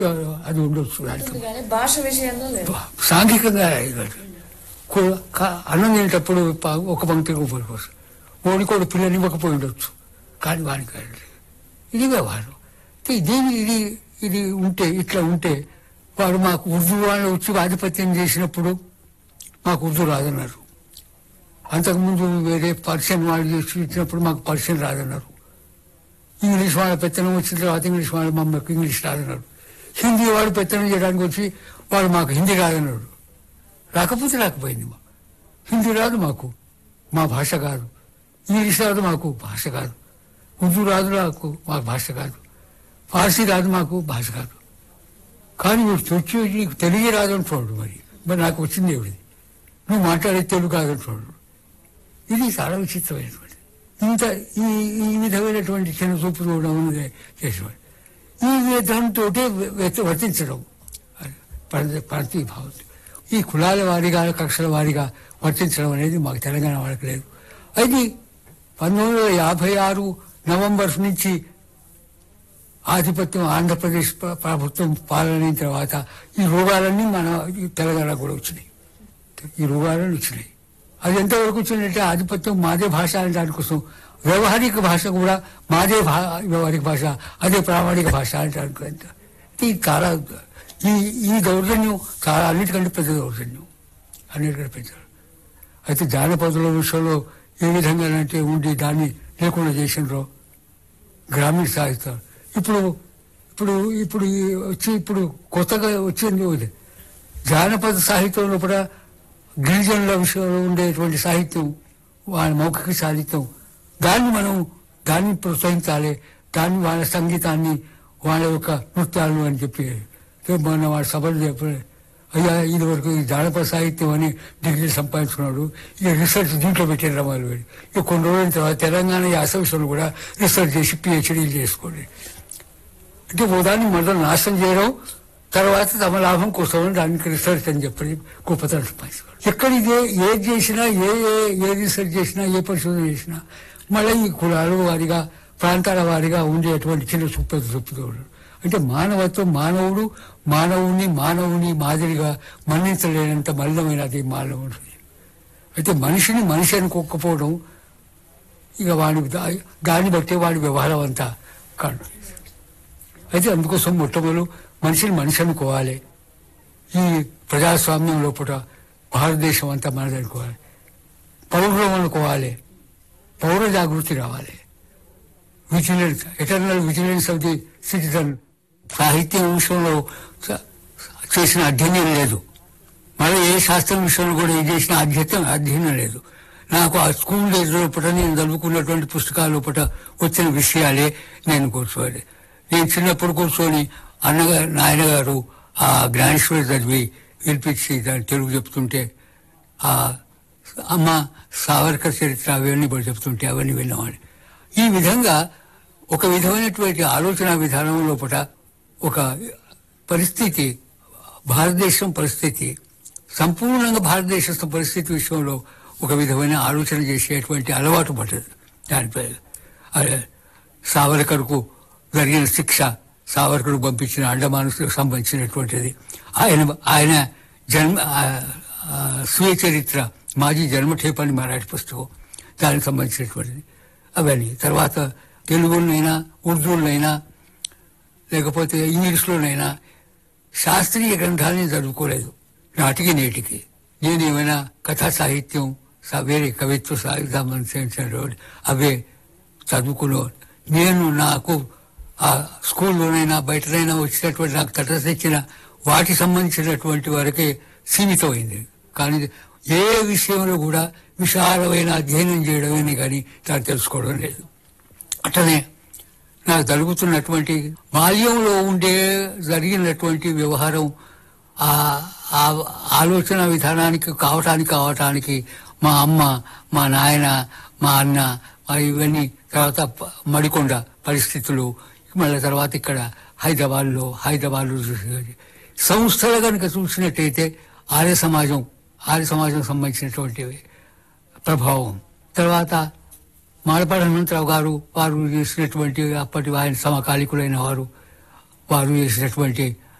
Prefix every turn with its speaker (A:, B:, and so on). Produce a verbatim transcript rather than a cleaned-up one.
A: అది ఉండొచ్చు.
B: భాష విషయంలో
A: సాంఘికంగా అన్నం తినేటప్పుడు ఒక పంక్తి ఉపయోగపడుతుంది. ఓడికోడు పిల్లలు ఇవ్వకపోయి ఉండొచ్చు, కానీ వానికి ఇది వ్యవహారం. దీని ఇది ఇది ఉంటే ఇట్లా ఉంటే వాడు మాకు ఉర్దూ వాళ్ళు వచ్చి ఆధిపత్యం చేసినప్పుడు మాకు ఉర్దూ రాదన్నారు. అంతకుముందు వేరే పర్షియన్ వాళ్ళు చేసి ఇచ్చినప్పుడు మాకు పర్షియన్ రాదన్నారు. ఇంగ్లీష్ వాళ్ళ పెత్తనం వచ్చిన తర్వాత ఇంగ్లీష్ వాళ్ళు మాకు ఇంగ్లీష్ రాదన్నారు. హిందీ వాడు పెత్తనం చేయడానికి వచ్చి వాడు మాకు హిందీ రాదన్నాడు. రాకపోతే రాకపోయింది. మా హిందీ రాదు మాకు, మా భాష కాదు. ఇంగ్లీష్ రాదు మాకు, భాష కాదు. ఉర్దూ రాదు నాకు, మాకు భాష కాదు. ఫార్సీ రాదు మాకు, భాష కాదు. కానీ నువ్వు చొచ్చి నీకు తెలుగు రాదు అంటున్నాడు. మరి మరి నాకు వచ్చింది ఏమిటి? నువ్వు మాట్లాడే తెలుగు కాదంటున్నాడు. ఇది చాలా విచిత్రమైనటువంటి ఇంత ఈ ఈ విధమైనటువంటి చిన్న చూపు చూడడం చేసేవాడు. ఈ విధంతో వర్తించడం ప్రతి భావం ఈ కులాల వారిగా కక్షల వారిగా వర్తించడం అనేది మాకు తెలంగాణ వాళ్ళకి లేదు. అది పంతొమ్మిది వందల యాభై ఆరు నవంబర్ నుంచి ఆధిపత్యం ఆంధ్రప్రదేశ్ ప్రభుత్వం పాలన తర్వాత ఈ రోగాలన్నీ మన తెలంగాణ కూడా వచ్చినాయి. ఈ రోగాలన్నీ వచ్చినాయి. అది ఎంతవరకు వచ్చిందంటే ఆధిపత్యం మాదే భాష అనే దానికోసం వ్యవహారిక భాష కూడా మాదే భా వ్యవహారిక భాష, అదే ప్రామాణిక భాష అంటే ఇది చాలా ఈ ఈ దౌర్జన్యం చాలా అన్నిటికంటే పెద్ద దౌర్జన్యం, అన్నిటికంటే పెద్ద. అయితే జానపదుల విషయంలో ఏ విధంగా అంటే ఉండి దాన్ని లేకుండా చేసినారో గ్రామీణ సాహిత్యం ఇప్పుడు ఇప్పుడు ఇప్పుడు వచ్చి ఇప్పుడు కొత్తగా వచ్చింది జానపద సాహిత్యంలో కూడా గిరిజనుల విషయంలో ఉండేటువంటి సాహిత్యం, వాళ్ళ మౌఖిక సాహిత్యం, దాన్ని మనం దాన్ని ప్రోత్సహించాలి. దాన్ని వాళ్ళ సంగీతాన్ని వాళ్ళ యొక్క నృత్యాలు అని చెప్పి మొన్న వాళ్ళ సభలు చెప్పి అయ్యా ఇది వరకు ఈ జానపద సాహిత్యం అని డిగ్రీ సంపాదించుకున్నాడు, ఇక రీసెర్చ్ దీంట్లో పెట్టిన రమాలు వేడి. ఇక కొన్ని రోజుల తర్వాత తెలంగాణ యాస విషయంలో కూడా రీసెర్చ్ చేసి పిహెచ్డీలు చేసుకోండి అంటే దాన్ని మొదలు నాశనం చేయడం, తర్వాత తమ లాభం కోసం దానికి రీసెర్చ్ అని చెప్పి గొప్పతనం సంపాదించుకోవాలి. ఎక్కడ ఇదే ఏది చేసినా ఏ ఏ రీసెర్చ్ చేసినా ఏ పరిశోధన చేసినా మళ్ళీ ఈ కులాల వారిగా ప్రాంతాల వారిగా ఉండేటువంటి చిన్న చూపు చూపుతూ అంటే మానవత్వం, మానవుడు మానవుని మానవుని మాదిరిగా మన్నించలేనంత మలినమైనది మానవుడు. అయితే మనిషిని మనిషి అనుకోకపోవడం ఇక వాడి దాన్ని బట్టే వాడి వ్యవహారం అంతా కాదు. అయితే అందుకోసం మొట్టమొదలు మనిషిని మనిషి అనుకోవాలి. ఈ ప్రజాస్వామ్యం లోపల భారతదేశం అంతా మనది అనుకోవాలి. పౌరులం అనుకోవాలి. పౌర జాగృతి రావాలి. Vigilance, eternal vigilance of the citizen. సాహిత్యం విషయంలో చేసిన అధ్యయనం లేదు, మళ్ళీ ఏ శాస్త్రం విషయంలో కూడా ఏం చేసిన అధ్యయనం అధ్యయనం లేదు. నాకు ఆ స్కూల్ డేస్ లోపల నేను చదువుకున్నటువంటి పుస్తకాల లోపల వచ్చిన విషయాలే నేను కూర్చోవాలి. నేను చిన్నప్పుడు కూర్చొని అన్నగారు నాయనగారు ఆ జ్ఞానేశ్వరి చదివి వినిపించి దాన్ని తెలుగు చెప్తుంటే ఆ అమ్మ సావర్కర్ చరిత్ర అవన్నీ కూడా చెప్తుంటే అవన్నీ విన్నవాడు. ఈ విధంగా ఒక విధమైనటువంటి ఆలోచన విధానం లోపల ఒక పరిస్థితి, భారతదేశం పరిస్థితి, సంపూర్ణంగా భారతదేశ పరిస్థితి విషయంలో ఒక విధమైన ఆలోచన చేసేటువంటి అలవాటు పడ్డది. దానిపై సావర్కర్కు జరిగిన శిక్ష, సావర్కర్ పంపించిన అండమానుకు సంబంధించినటువంటిది, ఆయన ఆయన జన్మ స్వీయ చరిత్ర మాజీ జన్మఠేప్ అని మరాఠీ పుస్తకం, దానికి సంబంధించినటువంటిది అవన్నీ. తర్వాత తెలుగులోనైనా ఉర్దూలోనైనా లేకపోతే ఇంగ్లీష్లోనైనా శాస్త్రీయ గ్రంథాలని చదువుకోలేదు నాటికి నేటికి. నేను ఏమైనా కథా సాహిత్యం, వేరే కవిత్వ సంబంధించిన అవే చదువుకునే. నేను నాకు ఆ స్కూల్లోనైనా బయటనైనా వచ్చినటువంటి నాకు తట తెచ్చిన వాటికి సంబంధించినటువంటి వరకే సీమితమైంది. కానీ ఏ విషయంలో కూడా విశాలమైన అధ్యయనం చేయడమే కానీ దాన్ని తెలుసుకోవడం లేదు. అట్లనే నాకు జరుగుతున్నటువంటి బాల్యంలో ఉండే జరిగినటువంటి వ్యవహారం ఆ ఆలోచన విధానానికి కావటానికి కావటానికి మా అమ్మ, మా నాయన, మా అన్న, ఇవన్నీ తర్వాత మడికొండ పరిస్థితులు, మళ్ళీ తర్వాత ఇక్కడ హైదరాబాద్లో హైదరాబాద్లో చూసి సంస్థలు కనుక చూసినట్టయితే ఆర్య సమాజం ఆర్య సమాజం సంబంధించినటువంటి ప్రభావం. తర్వాత మాడపాటి హనుమంతరావు గారు వారు చేసినటువంటి అప్పటి ఆయన సమకాలికులైన వారు వారు చేసినటువంటి